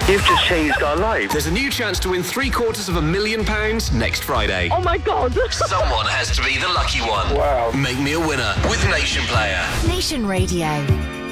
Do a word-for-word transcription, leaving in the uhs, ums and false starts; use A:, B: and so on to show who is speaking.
A: You've just changed our lives.
B: There's a new chance to win three quarters of a million pounds next Friday.
C: Oh my God.
B: Someone has to be the lucky one.
A: Wow.
B: Make me a winner with Nation Player.
D: Nation Radio.